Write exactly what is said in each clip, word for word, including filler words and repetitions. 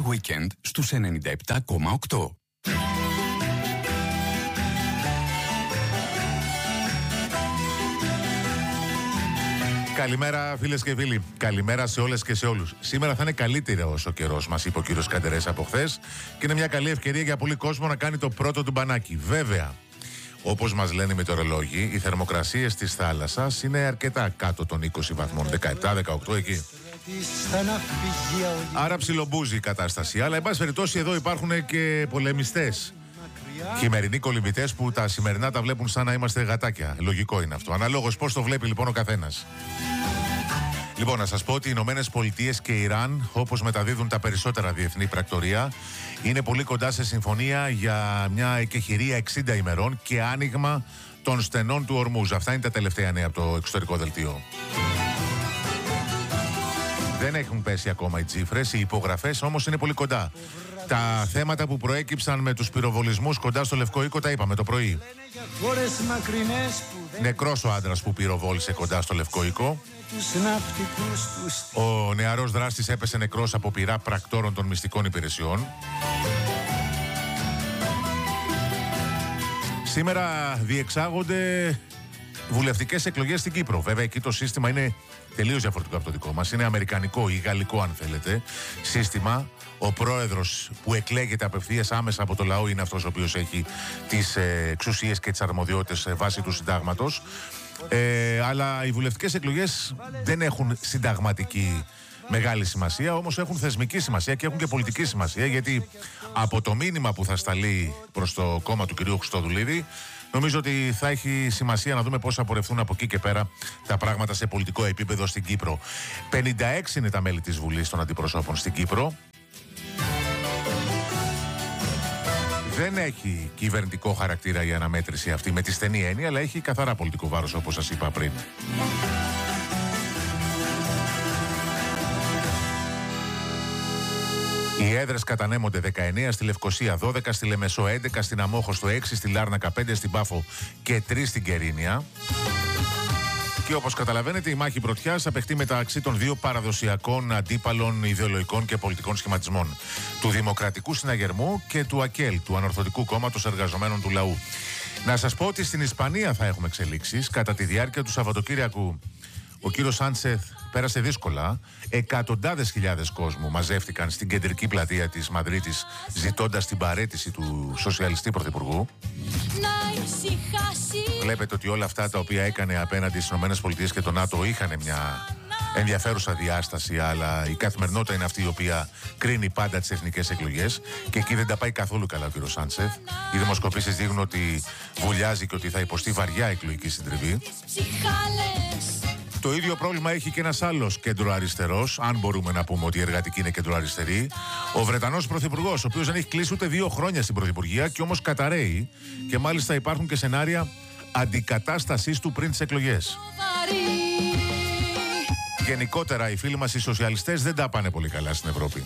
Weekend στους ενενήντα επτά κόμμα οκτώ. Καλημέρα φίλες και φίλοι. Καλημέρα σε όλες και σε όλους. Σήμερα θα είναι καλύτερος ο καιρός, μας είπε ο κύριος Καντερές από χθες, και είναι μια καλή ευκαιρία για πολύ κόσμο να κάνει το πρώτο του μπανάκι. Βέβαια, όπως μας λένε οι μετεωρολόγοι, οι θερμοκρασίες της θάλασσας είναι αρκετά κάτω των είκοσι βαθμών, δεκαεπτά δεκαοκτώ εκεί. Άρα ψιλομπούζει η κατάσταση. Αλλά εν πάση περιπτώσει εδώ υπάρχουν και πολεμιστές. Χειμερινοί κολυμβητές που τα σημερινά τα βλέπουν σαν να είμαστε γατάκια. Λογικό είναι αυτό. Αναλόγως πώς το βλέπει λοιπόν ο καθένας. Λοιπόν, να σας πω ότι οι Ηνωμένες Πολιτείες και Ιράν, όπως μεταδίδουν τα περισσότερα διεθνή πρακτορία, είναι πολύ κοντά σε συμφωνία για μια εκεχηρία εξήντα ημερών και άνοιγμα των στενών του Ορμούζ. Αυτά είναι τα τελευταία νέα από το εξωτερικό δελτίο. Δεν έχουν πέσει ακόμα οι τσίφρες, οι υπογραφές όμως είναι πολύ κοντά. Τα θέματα που προέκυψαν με τους πυροβολισμούς κοντά στο Λευκό Οίκο τα είπαμε το πρωί. Νεκρός ο άντρας που πυροβόλησε κοντά στο Λευκό Οίκο. Ο νεαρός δράστης έπεσε νεκρός από πυρά πρακτόρων των μυστικών υπηρεσιών. Σήμερα διεξάγονται βουλευτικές εκλογές στην Κύπρο. Βέβαια εκεί το σύστημα είναι τελείως διαφορετικό από το δικό μας. Είναι αμερικανικό ή γαλλικό αν θέλετε σύστημα. Ο πρόεδρος που εκλέγεται απευθείας άμεσα από το λαό είναι αυτός ο οποίος έχει τις ε, εξουσίες και τις αρμοδιότητες ε, βάσει του συντάγματος. Ε, αλλά οι βουλευτικές εκλογές δεν έχουν συνταγματική μεγάλη σημασία, όμως έχουν θεσμική σημασία και έχουν και πολιτική σημασία, γιατί από το μήνυμα που θα σταλεί προς το κόμμα του κυρίου Χριστοδουλίδη, νομίζω ότι θα έχει σημασία να δούμε πώς θα πορευθούν από εκεί και πέρα τα πράγματα σε πολιτικό επίπεδο στην Κύπρο. πενήντα έξι είναι τα μέλη της Βουλής των Αντιπροσώπων στην Κύπρο. Δεν έχει κυβερνητικό χαρακτήρα η αναμέτρηση αυτή με τη στενή έννοια, αλλά έχει καθαρά πολιτικό βάρος, όπως σας είπα πριν. Οι έδρες κατανέμονται δεκαεννέα στη Λευκοσία, δώδεκα στη Λεμεσό, έντεκα στην Αμόχωστο, έξι στη Λάρνακα, πέντε στην Πάφο και τρία στην Κερίνια. Και όπως καταλαβαίνετε, η μάχη πρωτιάς απεχτεί μεταξύ των δύο παραδοσιακών αντίπαλων ιδεολογικών και πολιτικών σχηματισμών, του Δημοκρατικού Συναγερμού και του ΑΚΕΛ, του Ανορθωτικού Κόμματος Εργαζομένων του Λαού. Να σας πω ότι στην Ισπανία θα έχουμε εξελίξεις. Κατά τη διάρκεια του Σαββατοκύριακου, ο κύριος Σάντσεθ πέρασε δύσκολα. Εκατοντάδες χιλιάδες κόσμου μαζεύτηκαν στην κεντρική πλατεία της Μαδρίτης, ζητώντας την παραίτηση του σοσιαλιστή πρωθυπουργού. Βλέπετε ότι όλα αυτά τα οποία έκανε απέναντι στις ΗΠΑ και το ΝΑΤΟ είχαν μια ενδιαφέρουσα διάσταση, αλλά η καθημερινότητα είναι αυτή η οποία κρίνει πάντα τις εθνικές εκλογές, και εκεί δεν τα πάει καθόλου καλά ο κύριος Σάντσεθ. Οι δημοσκοπήσεις δείχνουν ότι βουλιάζει και ότι θα υποστεί βαριά εκλογική συντριβή. Το ίδιο πρόβλημα έχει και ένας άλλος κέντρο-αριστερός, αν μπορούμε να πούμε ότι η Εργατική είναι κέντρο-αριστερή, ο Βρετανός πρωθυπουργός, ο οποίος δεν έχει κλείσει ούτε δύο χρόνια στην πρωθυπουργία και όμως καταραίει, και μάλιστα υπάρχουν και σενάρια αντικατάστασής του πριν τις εκλογές. Γενικότερα οι φίλοι μας οι σοσιαλιστές δεν τα πάνε πολύ καλά στην Ευρώπη.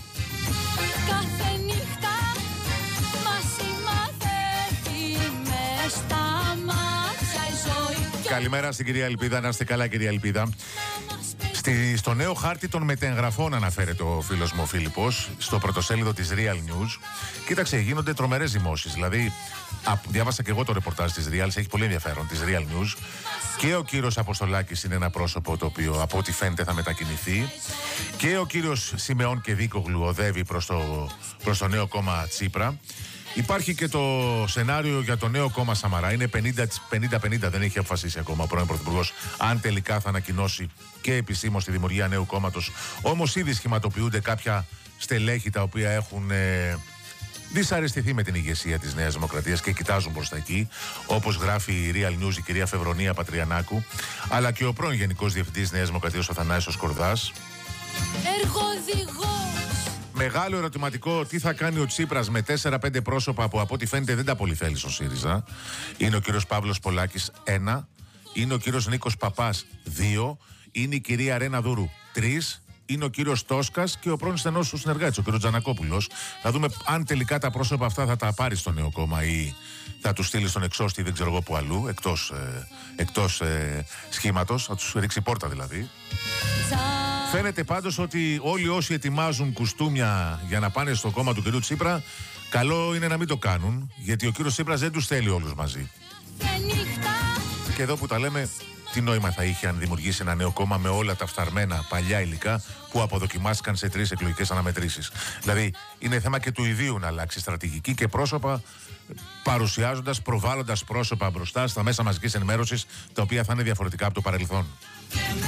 Καλημέρα στην κυρία Ελπίδα, να είστε καλά κυρία Ελπίδα. Στη, στο νέο χάρτη των μετεγγραφών αναφέρεται ο φίλος μου ο Φίλιππος, στο πρωτοσέλιδο της Real News. Κοίταξε, γίνονται τρομερές δημόσεις. Δηλαδή, α, διάβασα και εγώ το ρεπορτάζ της Real, έχει πολύ ενδιαφέρον, της Real News. Και ο κύριος Αποστολάκης είναι ένα πρόσωπο το οποίο από ό,τι φαίνεται θα μετακινηθεί. Και ο κύριος Σιμεών Κεδίκογλου οδεύει προς το, προς το νέο κόμμα Τσίπρα. Υπάρχει και το σενάριο για το νέο κόμμα Σαμαρά. Είναι πενήντα πενήντα, δεν έχει αποφασίσει ακόμα ο πρώην Πρωθυπουργός αν τελικά θα ανακοινώσει και επισήμως τη δημιουργία νέου κόμματος. Όμως ήδη σχηματοποιούνται κάποια στελέχη τα οποία έχουν ε, δυσαρεστηθεί με την ηγεσία της Νέας Δημοκρατίας και κοιτάζουν προς τα εκεί. Όπως γράφει η Real News η κυρία Φεβρονία Πατριανάκου, αλλά και ο πρώην Γενικός Διευθυντής Νέας Δημοκρατίας ο Θανάσης Σκορδάς. Εργοδηγός. Μεγάλο ερωτηματικό, τι θα κάνει ο Τσίπρας με τέσσερα πέντε πρόσωπα που από ό,τι φαίνεται δεν τα πολύ θέλει στον ΣΥΡΙΖΑ. Είναι ο κύριος Παύλος Πολάκης, ένα. Είναι ο κύριος Νίκος Παπάς, δύο. Είναι η κυρία Ρένα Δούρου, τρεις. Είναι ο κύριος Τόσκας και ο πρώην στενός του συνεργάτης, ο κύριος Τζανακόπουλος. Θα δούμε αν τελικά τα πρόσωπα αυτά θα τα πάρει στο νέο κόμμα ή θα τους στείλει στον εξώστη, δεν ξέρω εγώ που αλλού, εκτός, ε, εκτός ε, σχήματος, θα τους ρίξει πόρτα δηλαδή. Φαίνεται πάντως ότι όλοι όσοι ετοιμάζουν κουστούμια για να πάνε στο κόμμα του κ. Τσίπρα, καλό είναι να μην το κάνουν, γιατί ο κ. Τσίπρας δεν τους θέλει όλους μαζί. Και εδώ που τα λέμε, τι νόημα θα είχε αν δημιουργήσει ένα νέο κόμμα με όλα τα φθαρμένα παλιά υλικά που αποδοκιμάστηκαν σε τρεις εκλογικές αναμετρήσεις. Δηλαδή, είναι θέμα και του ιδίου να αλλάξει στρατηγική και πρόσωπα, παρουσιάζοντας, προβάλλοντας πρόσωπα μπροστά στα μέσα μαζικής ενημέρωσης, τα οποία θα είναι διαφορετικά από το παρελθόν.